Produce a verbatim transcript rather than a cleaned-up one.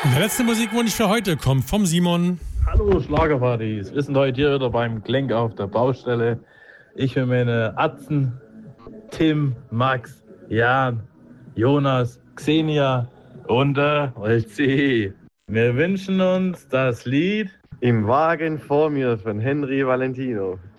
Der letzte Musikwunsch für heute kommt vom Simon. Hallo Schlagerpartys, wir sind heute hier wieder beim Klenk auf der Baustelle. Ich will meine Atzen, Tim, Max, Jan, Jonas, Xenia und äh, Olzi. Wir wünschen uns das Lied Im Wagen vor mir von Henry Valentino.